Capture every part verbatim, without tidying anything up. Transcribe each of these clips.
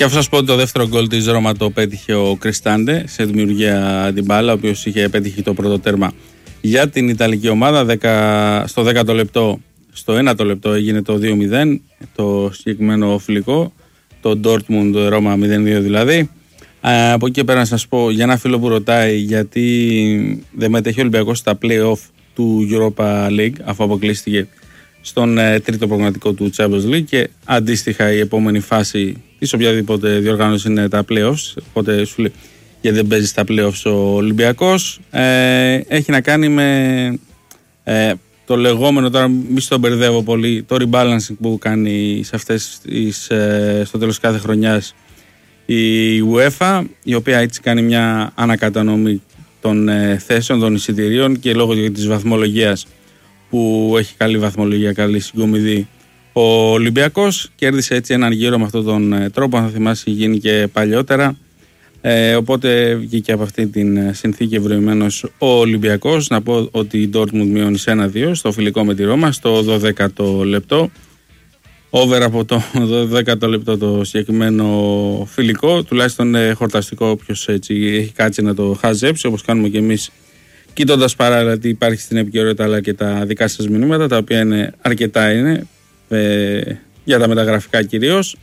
Και αφού σας πω ότι το δεύτερο γκολ της Ρώμα το πέτυχε ο Κριστάντε σε δημιουργία Ντιμπάλα, ο οποίος είχε πέτυχε το πρώτο τέρμα για την Ιταλική ομάδα. δέκα, στο δέκατο λεπτό, στο ένατο λεπτό έγινε το δύο μηδέν, το συγκεκριμένο φιλικό, το Dortmund Ρώμα μηδέν δύο δηλαδή. Α, από εκεί και πέρα να σας πω για ένα φίλο που ρωτάει γιατί δεν μετέχει ο Ολυμπιακός στα play-off του Europa League, αφού αποκλείστηκε στον ε, τρίτο προγραμματικό του Champions League, και αντίστοιχα η επόμενη φάση της οποιαδήποτε διοργάνωση είναι τα play-offs, οπότε σου λέει γιατί δεν παίζει στα play-offs ο Ολυμπιακός. Ε, έχει να κάνει με ε, το λεγόμενο, τώρα μη στον μπερδεύω πολύ, το rebalancing που κάνει σε αυτές τις, ε, στο τέλος κάθε χρονιάς η UEFA, η οποία έτσι κάνει μια ανακατανομή των ε, θέσεων, των εισιτηρίων, και λόγω της βαθμολογίας που έχει καλή βαθμολογία, καλή συγκομιδή, ο Ολυμπιακός κέρδισε έτσι έναν γύρο με αυτόν τον ε, τρόπο. Αν θα θυμάσαι, είχε γίνει και παλιότερα. Ε, οπότε βγήκε από αυτή την συνθήκη ευρωημένος ο Ολυμπιακός. Να πω ότι η Dortmund μειώνει σε ένα δύο στο φιλικό με τη Ρώμα στο δωδέκατο λεπτό. Over από το δωδέκατο λεπτό το συγκεκριμένο φιλικό. Τουλάχιστον είναι χορταστικό όποιος έτσι έχει κάτσει να το χαζέψει, όπως κάνουμε και εμείς, κοιτώντας παράλληλα τι υπάρχει στην επικαιρότητα αλλά και τα δικά σας μηνύματα, τα οποία είναι αρκετά είναι ε, για τα μεταγραφικά κυρίως.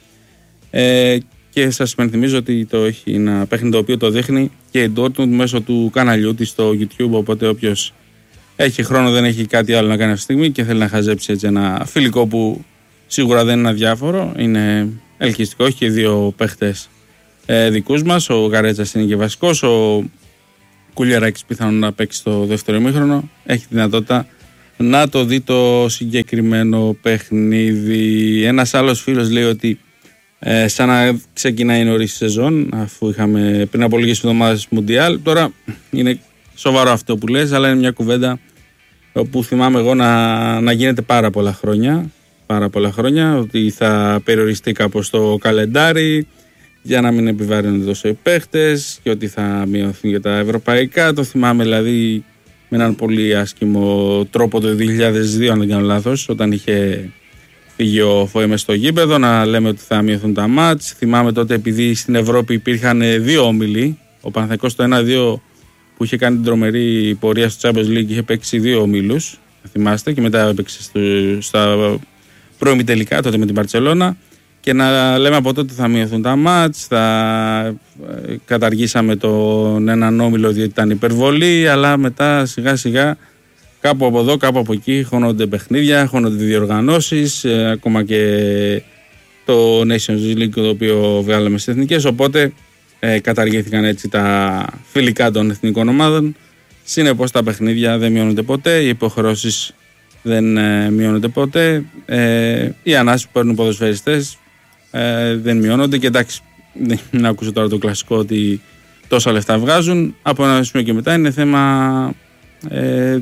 Ε, και σας υπενθυμίζω ότι το έχει ένα παιχνίδι το οποίο το δείχνει και η Dortmund μέσω του καναλιού της στο YouTube, οπότε όποιος έχει χρόνο, δεν έχει κάτι άλλο να κάνει αυτή τη στιγμή και θέλει να χαζέψει έτσι ένα φιλικό που σίγουρα δεν είναι αδιάφορο, είναι ελκυστικό, έχει και δύο παίχτες ε, δικούς μας, ο Γαρέτσας είναι και βασικός, ο Κουλιαράκης πιθανόν να παίξει στο δεύτερο ημίχρονο, έχει δυνατότητα να το δει το συγκεκριμένο παιχνίδι. Ένας άλλος φίλος λέει ότι ε, σαν να ξεκινάει νωρίς η σεζόν, αφού είχαμε πριν από λίγες εβδομάδες Μουντιάλ. Τώρα είναι σοβαρό αυτό που λες, αλλά είναι μια κουβέντα που θυμάμαι εγώ να, να γίνεται πάρα πολλά χρόνια, πάρα πολλά χρόνια, ότι θα περιοριστεί κάπως το καλεντάρι για να μην επιβαρύνονται τόσο οι παίχτες και ότι θα μειωθούν και τα ευρωπαϊκά. Το θυμάμαι δηλαδή με έναν πολύ άσχημο τρόπο το δύο χιλιάδες δύο, αν δεν κάνω λάθος, όταν είχε φύγει ο Φόε μες στο γήπεδο, να λέμε ότι θα μειωθούν τα μάτς. Θυμάμαι τότε, επειδή στην Ευρώπη υπήρχαν δύο όμιλοι, ο Παναθηναϊκός το ένα δύο που είχε κάνει την τρομερή πορεία στο Champions League, είχε παίξει δύο ομίλους, θυμάστε, και μετά έπαιξε στο, στα πρώιμη τελικά τότε με την Μπαρτσελώνα, και να λέμε από τότε θα μειωθούν τα μάτς, θα καταργήσαμε τον έναν όμιλο διότι ήταν υπερβολή, αλλά μετά σιγά σιγά κάπου από εδώ, κάπου από εκεί χώνονται παιχνίδια, χώνονται διοργανώσεις, ε, ακόμα και το Nations League το οποίο βγάλαμε στις εθνικές, οπότε ε, καταργήθηκαν έτσι τα φιλικά των εθνικών ομάδων. Συνεπώς τα παιχνίδια δεν μειώνονται ποτέ, οι υποχρεώσεις δεν ε, μειώνονται ποτέ, ε, οι ανάσεις που παίρνουν ποδοσφαιριστές ε, δεν μειώνονται, και εντάξει, δεν άκουσα τώρα το κλασικό ότι τόσα λεφτά βγάζουν, από ένα σημείο και μετά είναι θέμα ε,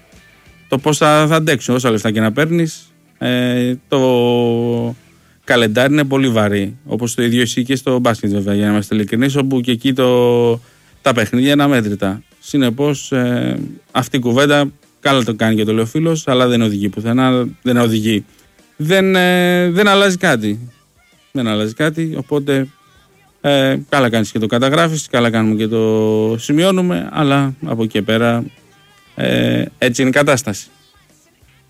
το πώς θα, θα αντέξουν. Όσα λεφτά και να παίρνεις, ε, το καλεντάρι είναι πολύ βαρύ, όπως το ίδιο ισχύει και στο μπάσκετ βέβαια, για να είμαστε ειλικρινείς, όπου και εκεί το, τα παιχνίδια είναι αμέτρητα. Συνεπώς ε, αυτή η κουβέντα καλά το κάνει και το λέει ο φίλος, αλλά δεν οδηγεί πουθενά, δεν οδηγεί. Δεν, ε, δεν αλλάζει κάτι. Δεν αλλάζει κάτι, οπότε ε, καλά κάνεις και το καταγράφεις, καλά κάνουμε και το σημειώνουμε, αλλά από εκεί και πέρα ε, έτσι είναι η κατάσταση.